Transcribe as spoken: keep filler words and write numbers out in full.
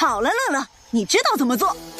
好了，乐乐，你知道怎么做。